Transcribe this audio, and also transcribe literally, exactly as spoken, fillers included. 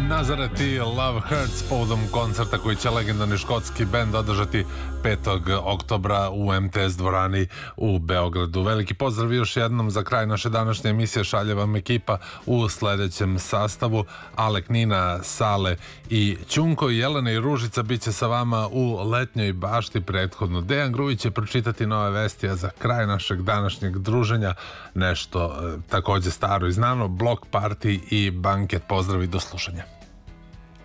Nazareth i Love Hurts povodom koncerta koji će legendarni škotski bend održati petog oktobra u em te es dvorani u Beogradu. Veliki pozdrav još jednom za kraj naše današnje emisije. Šalje vam ekipa u sledećem sastavu: Alek, Nina, Sale i Ćunko. Jelena i Ružica bit će sa vama u letnjoj bašti prethodno. Dejan Grujić će pročitati nove vesti, a za kraj našeg današnjeg druženja nešto e, takođe staro i znano: Blok party i banket. Pozdrav i do slušanja.